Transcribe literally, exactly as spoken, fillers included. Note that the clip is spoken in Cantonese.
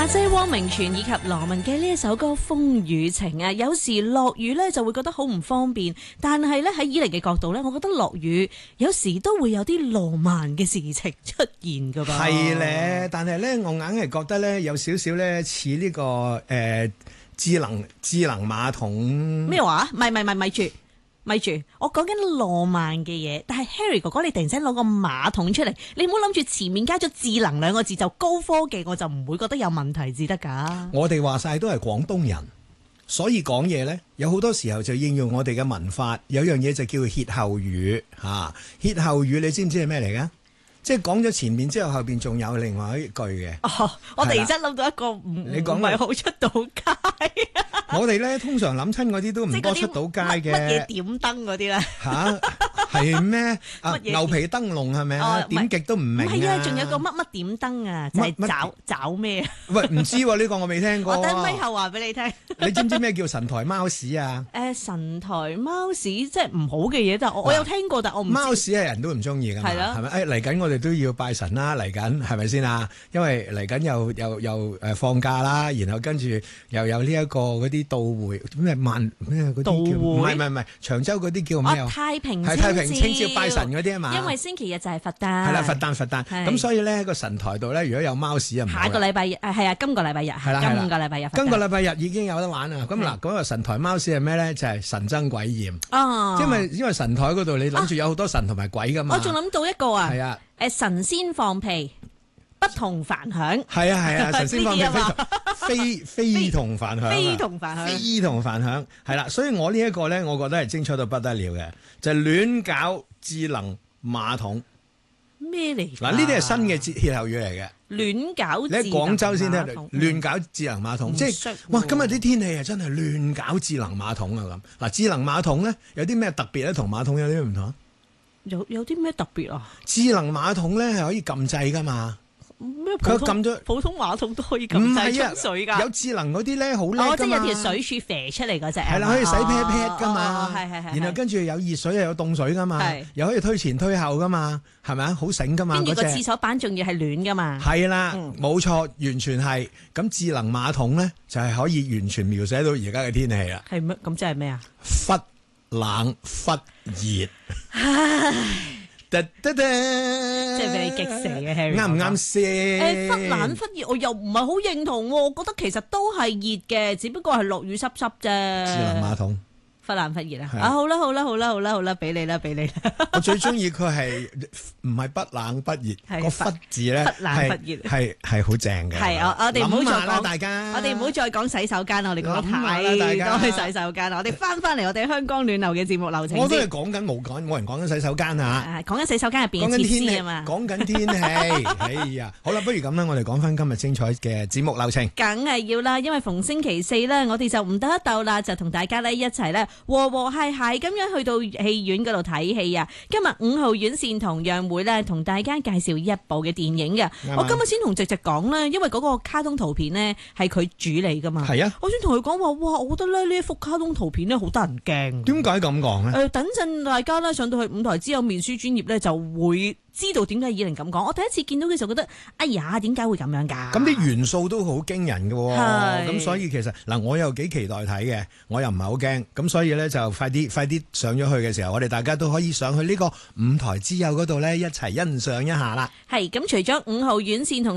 阿姐汪明荃以及羅文嘅呢一首歌《風雨情》啊，有時落雨咧就會覺得好唔方便，但係咧喺以玲嘅角度咧，我覺得落雨有時都會有啲浪漫嘅事情出現噶噃。 係咧，但係咧我硬係覺得咧有少少咧似呢個誒、呃、智能智能馬桶。 咩話？咪咪咪咪住咪住，我講緊浪漫嘅嘢，但係 Harry 哥哥你突然間攞個馬桶出嚟，你唔好諗住前面加咗智能兩個字就高科技，我就唔會覺得有問題至得㗎。 我哋話晒都係廣東人，所以講嘢咧有好多時候就應用我哋嘅文化，有樣嘢就叫歇後語嚇。歇後語你知唔知係咩嚟㗎？即係講咗前面之後，後邊仲有另外一句嘅。哦， 我突然間諗到一個唔唔係好出到街。 我哋咧通常諗親嗰啲都唔多出到街嘅。 乜嘢點燈嗰啲咧？ 嚇係咩？啊牛皮燈籠係咪啊？點極都唔明啊！ 係啊，仲有個乜乜點燈啊？就係找找咩啊？ 喂，唔知喎，呢個我未聽過。 我等咪後話俾你聽。 你知唔知咩叫神台貓屎啊？ 誒神台貓屎即係唔好嘅嘢，但係我我有聽過，但係我唔知。貓屎係人都唔中意㗎嘛？係啦，係咪？誒嚟緊我哋都要拜神啦，嚟緊係咪先啊？因為嚟緊又又又誒放假啦，然後跟住又有呢一個嗰啲到會咩萬咩嗰啲叫唔係唔係唔係長洲嗰啲叫咩啊？ 太平係太平清醮拜神嗰啲啊嘛。 因為星期日就係佛誕。 係啦，佛誕佛誕。咁所以咧喺個神台度咧，如果有貓屎啊， 下個禮拜日誒係啊，今個禮拜日係啦，今個禮拜日。 今個禮拜日已經有得玩啦。咁嗱，嗰個神台貓屎係咩咧？就係神憎鬼厭。哦。因為因為神台嗰度你諗住有好多神同埋鬼噶嘛。 我仲諗到一個啊。 係啊。 誒神仙放屁，不同凡響。 係啊係啊，神仙放屁非非同凡響， 非同凡響， 非同凡響係啦。所以我呢一個咧，我覺得係精彩到不得了嘅，就係亂搞智能馬桶。 咩嚟？ 嗱，呢啲係新嘅歇後語嚟嘅。 亂搞， 你喺廣州先聽，亂搞智能馬桶，即係哇！今日啲天氣係真係亂搞智能馬桶啊咁。嗱，智能馬桶咧有啲咩特別咧？同馬桶有啲咩唔同？ 有有啲咩特別啊？ 智能馬桶咧係可以撳掣噶嘛？ 咩？佢撳咗普通馬桶都可以撳掣沖水㗎。 有智能嗰啲咧好叻㗎嘛。 哦，即係有條水柱射出嚟嗰隻。 係啦，可以洗 pat pat 㗎嘛。 係係係。 然後跟住有熱水又有凍水㗎嘛。係。又可以推前推後㗎嘛，係咪啊？好醒㗎嘛。 跟住個廁所板仲要係暖㗎嘛。 係啦，冇錯，完全係。咁智能馬桶咧就係可以完全描寫到而家嘅天氣啦。 係咩？咁即係咩啊？ 忽冷忽熱。唉。即係俾你激死嘅 Harry， 啱唔啱先？ 誒，忽冷忽熱，我又唔係好認同喎。我覺得其實都係熱嘅，只不過係落雨濕濕啫。 智能馬桶。 忽冷忽熱啊！啊好啦好啦好啦好啦好啦，俾你啦俾你啦！ 我最中意佢係唔係不冷不熱個忽字咧， 忽冷忽熱係係好正嘅。 係我我哋唔好再講大家， 我哋唔好再講洗手間啦，我哋講太多去洗手間啦，我哋翻翻嚟我哋香港暖流嘅節目流程。 我都係講緊冇講冇人講緊洗手間啊！ 講緊洗手間入邊嘅設施啊嘛， 講緊天氣。哎呀，好啦，不如咁啦，我哋講翻今日精彩嘅節目流程。 梗係要啦，因為逢星期四咧，我哋就唔得一鬥啦，就同大家咧一齊咧和和諧係咁樣去到戲院嗰度睇戲啊！今日五號院線同樣會咧同大家介紹一部嘅電影嘅。我今日先同直直講咧，因為嗰個卡通圖片咧係佢主理噶嘛。係啊，我想同佢講話，哇！我覺得咧呢一幅卡通圖片咧好得人驚。點解咁講咧？誒，等陣大家咧上到去舞台之後，面書專頁咧就會知道點解以玲咁講。我第一次見到嘅時候覺得，哎呀，點解會咁樣㗎？咁啲元素都好驚人嘅喎。係。咁所以其實嗱，我又幾期待睇嘅，我又唔係好驚。咁所以咧就快啲快啲上咗去嘅時候，我哋大家都可以上去呢個舞台之友嗰度咧一齊欣賞一下啦。係。咁除咗五號院線同